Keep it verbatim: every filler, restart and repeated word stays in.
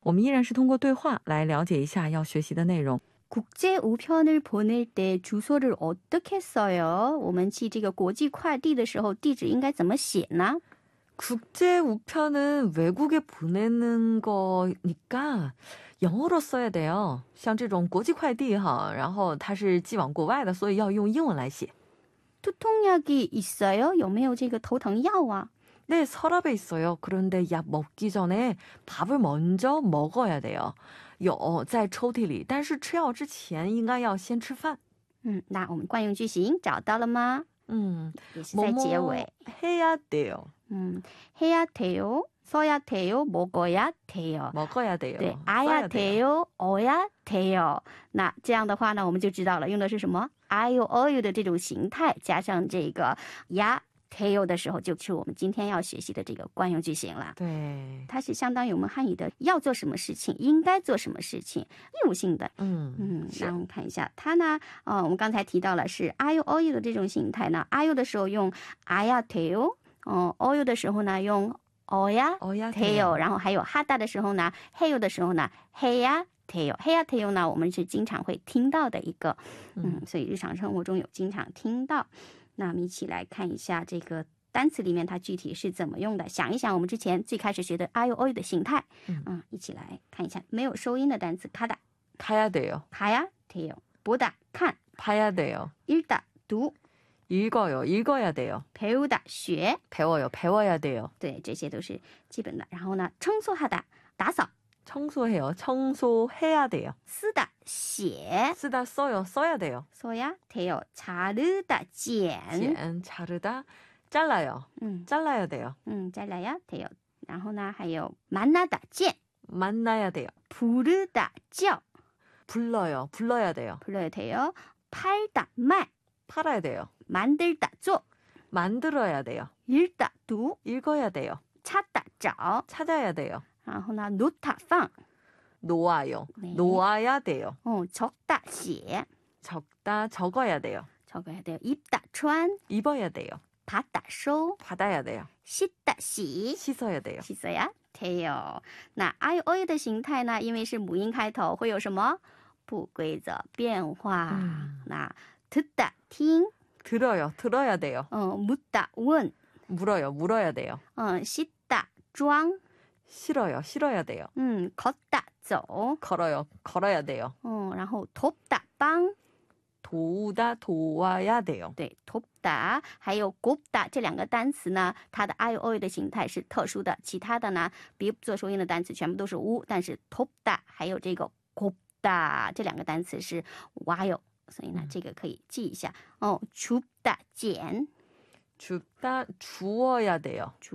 我们依然是通过对话来了解一下要学习的内容。 국제 우편을 보낼 때 주소를 어떻게 써요? 我们寄这个国际快递的时候地址应该怎么写呢? 국제 우편은 외국에 보내는 거니까 영어로 써야 돼요. 像这种国际快递哈，然后它是寄往国外的，所以要用英文来写。 두통약이 있어요? 有没有这个头疼药啊? 네, 서랍에 있어요. 그런데 약 먹기 전에 밥을 먼저 먹어야 돼요. 有在抽屉里，但是吃药之前应该要先吃饭。 嗯，那我们惯用句型找到了吗? 음, 也是在结尾。 해야 돼요. 음, 해야 돼요, 써야 돼요, 먹어야 돼요. 먹어야 돼요. 对, 아야 돼요, 어야 돼요. 那这样的话呢，我们就知道了，用的是什么 아유, 어유 的这种形态，加上这个야 돼요的时候，就是我们今天要学习的这个惯用句型了。 对， 它是相当于我们汉语的要做什么事情，应该做什么事情，义务性的。 嗯嗯，那我们看一下它呢，呃，我们刚才提到了是 아유, 어유 的这种形态呢， 아유 的时候用 아야 돼요， 哦 어유 的时候呢用 어야 돼요， 然后还有하다的时候呢 해요 的时候呢 해야 돼요， 해야 돼요呢我们是经常会听到的一个，嗯，所以日常生活中有经常听到。那我们一起来看一下这个单词里面它具体是怎么用的，想一想我们之前最开始学的 아유, 어유 的形态。 嗯， 嗯，一起来看一下没有收音的单词 가다 가야 돼요. 가야 돼요. 보다 看 봐야 돼요. 읽다 读 읽어요. 읽어야 돼요. 배우다 学 배워요. 배워야 돼요. 对，这些都是基本的。然后呢 청소하다 打扫 청소해요. 청소해야 돼요. 쓰다 写 쓰다 써요. 써야 돼요. 써야 돼요. 자르다 剪剪 자르다 잘라요. 嗯 잘라야 돼요. 嗯 잘라야 돼요. 然后呢还有 만나다 见 만나야 돼요. 부르다 叫 불러요. 불러야 돼요. 불러야 돼요. 팔다 卖 팔아야 돼요. 만들다 做 만들어야 돼요. 읽다 读 읽어야 돼요. 찾다 找 찾아야 돼요. 然后呢 놓다 放 놓아요. 네. 놓아야 돼요. 어, 적다 写 적다 적어야 돼요. 적어야 돼요. 입다 穿 입어야 돼요. 받다 收 받아야 돼요. 씻다 洗 씻어야 돼요. 씻어야 돼요. 那 아유, 어유 的形态呢，因为是母音开头，会有什么不规则变化？ 음. 那 듣다 听， 들어요. 들어야 돼요. 嗯 묻다 问， 물어요. 물어야 돼요. 嗯 씻다 装， 싫어요. 싫어야 돼요. 嗯 걷다 走， 걸어요. 걸어야 돼요. 嗯然后 돕다 帮， 도우다 도와야 돼요. 对 돕다 还有 곱다 这两个单词呢，它的 아유, 어유 的形态是特殊的，其他的呢别做收音的单词全部都是우，但是 돕다 还有这个 곱다 这两个单词是와요，所以呢，这个可以记一下哦。줍다 捡 줍다 주어야 돼요.